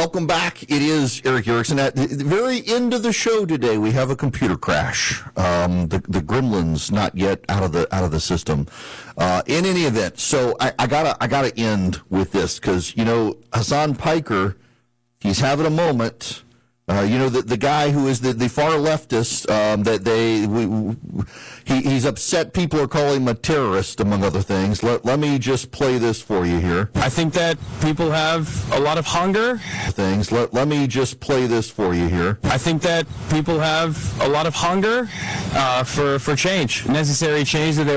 welcome back. It is Erick Erickson. At the very end of the show today, we have a computer crash. The gremlins not yet out of the system. In any event, so I gotta end with this because Hasan Piker, he's having a moment. The guy who is the far leftist, he's upset people are calling him a terrorist, among other things. Let me just play this for you here. I think that people have a lot of hunger. Let me just play this for you here. I think that people have a lot of hunger for change, necessary change that they